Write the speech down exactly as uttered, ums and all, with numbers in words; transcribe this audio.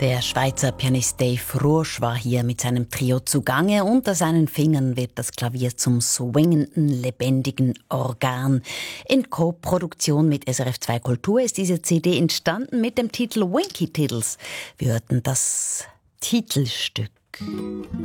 Der Schweizer Pianist Dave Ruosch war hier mit seinem Trio zugange. Unter seinen Fingern wird das Klavier zum swingenden, lebendigen Organ. In Co-Produktion mit S R F zwei Kultur ist diese C D entstanden mit dem Titel Winky Tiddles. Wir hörten das Titelstück.